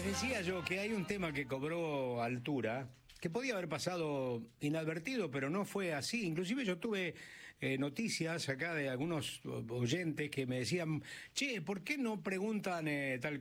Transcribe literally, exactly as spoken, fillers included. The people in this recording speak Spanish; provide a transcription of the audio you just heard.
Decía yo que hay un tema que cobró altura, que podía haber pasado inadvertido, pero no fue así. Inclusive yo tuve eh, noticias acá de algunos oyentes que me decían, che, ¿por qué no preguntan eh, tal